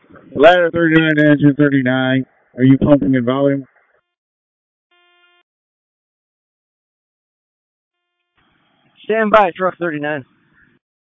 Ladder 39 to engine 39. Are you pumping in volume? Stand by, truck 39.